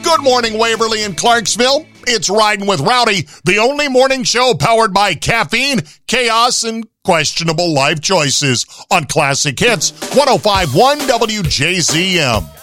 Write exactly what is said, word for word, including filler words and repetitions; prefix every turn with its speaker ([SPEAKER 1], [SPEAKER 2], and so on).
[SPEAKER 1] Good morning, Waverly and Clarksville. It's Riding with Rowdy, the only morning show powered by caffeine, chaos, and questionable life choices on Classic Hits one oh five point one W J Z M.